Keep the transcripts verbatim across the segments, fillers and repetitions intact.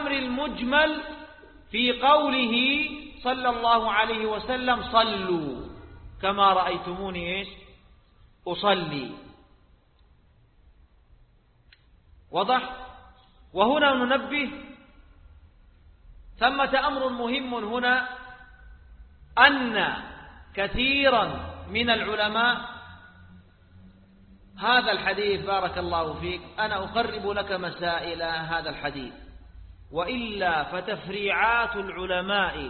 الأمر المجمل في قوله صلى الله عليه وسلم صلوا كما رأيتموني إيش أصلي. وضح. وهنا ننبه ثمة أمر مهم هنا، أن كثيرا من العلماء هذا الحديث بارك الله فيك أنا أقرب لك مسائل هذا الحديث، وإلا فتفريعات العلماء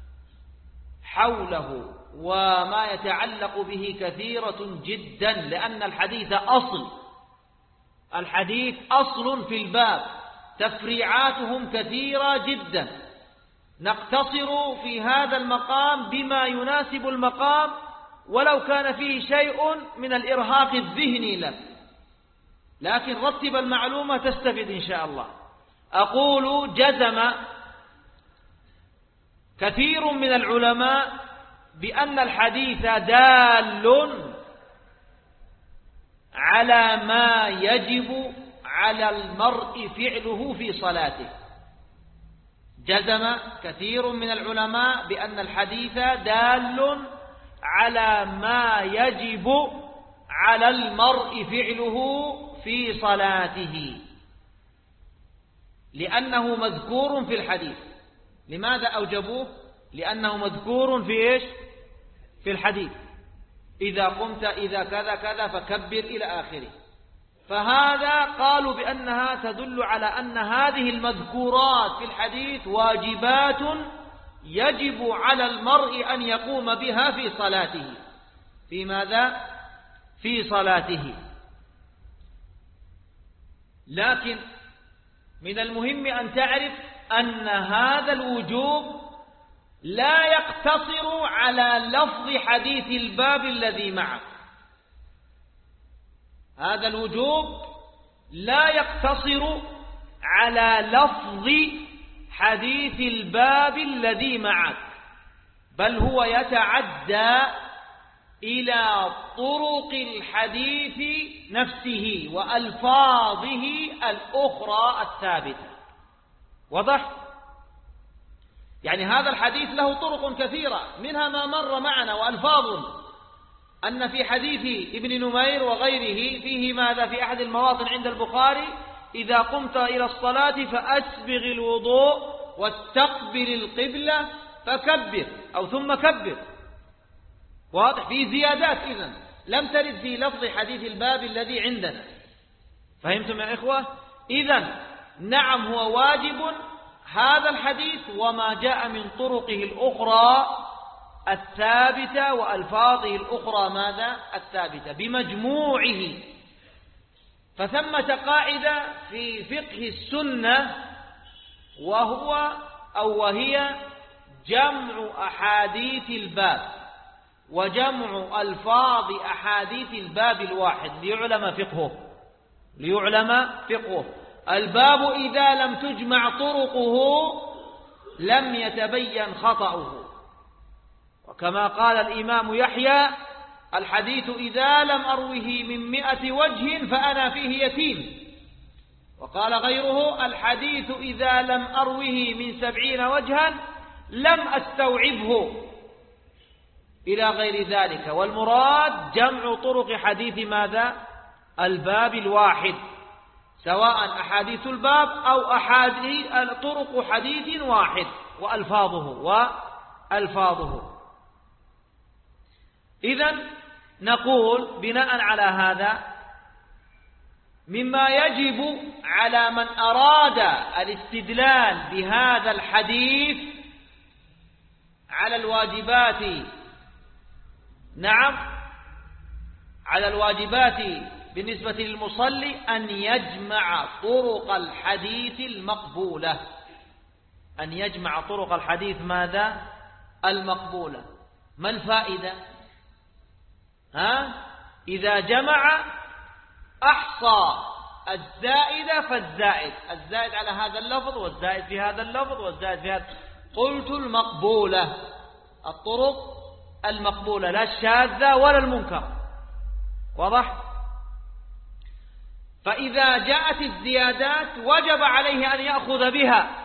حوله وما يتعلق به كثيرة جدا، لأن الحديث أصل، الحديث أصل في الباب، تفريعاتهم كثيرة جدا. نقتصر في هذا المقام بما يناسب المقام ولو كان فيه شيء من الإرهاق الذهني لك، لكن رتب المعلومة تستفيد إن شاء الله. أقول جزم كثير من العلماء بأن الحديث دال على ما يجب على المرء فعله في صلاته. جزم كثير من العلماء بأن الحديث دال على ما يجب على المرء فعله في صلاته، لأنه مذكور في الحديث. لماذا أوجبوه؟ لأنه مذكور في إيش؟ في الحديث. إذا قمت إذا كذا كذا فكبر إلى آخره. فهذا قالوا بأنها تدل على أن هذه المذكورات في الحديث واجبات يجب على المرء أن يقوم بها في صلاته. في ماذا؟ في صلاته. لكن من المهم أن تعرف أن هذا الوجوب لا يقتصر على لفظ حديث الباب الذي معك. هذا الوجوب لا يقتصر على لفظ حديث الباب الذي معك، بل هو يتعدى إلى طرق الحديث نفسه وألفاظه الأخرى الثابتة. وضح؟ يعني هذا الحديث له طرق كثيرة، منها ما مر معنا وألفاظ، أن في حديث ابن نمير وغيره فيه ماذا في أحد المواطن عند البخاري: إذا قمت إلى الصلاة فأسبغ الوضوء واستقبل القبلة فكبر أو ثم كبر. واضح؟ في زيادات إذن لم ترد في لفظ حديث الباب الذي عندنا. فهمتم يا إخوة؟ إذن نعم هو واجب هذا الحديث وما جاء من طرقه الأخرى الثابتة وألفاظه الأخرى ماذا؟ الثابتة بمجموعه. فثمة قاعدة في فقه السنة وهو أو وهي جمع أحاديث الباب وجمع ألفاظ أحاديث الباب الواحد ليعلم فقهه. ليعلم فقهه. الباب إذا لم تجمع طرقه لم يتبين خطأه. وكما قال الإمام يحيى: الحديث إذا لم أروه من مئة وجه فأنا فيه يتيم. وقال غيره: الحديث إذا لم أروه من سبعين وجها لم أستوعبه، إلى غير ذلك. والمراد جمع طرق حديث ماذا؟ الباب الواحد، سواء أحاديث الباب أو أحاديث طرق حديث واحد وألفاظه وألفاظه. إذن نقول بناء على هذا مما يجب على من أراد الاستدلال بهذا الحديث على الواجبات، نعم على الواجبات بالنسبة للمصلي أن يجمع طرق الحديث المقبولة. أن يجمع طرق الحديث ماذا؟ المقبولة. ما الفائدة؟ ها؟ إذا جمع أحصى الزائد فالزائد، الزائد على هذا اللفظ والزائد في هذا اللفظ والزائد في هذا. قلت المقبولة، الطرق المقبولة، لا الشاذة ولا المنكر. واضح؟ فإذا جاءت الزيادات وجب عليه أن يأخذ بها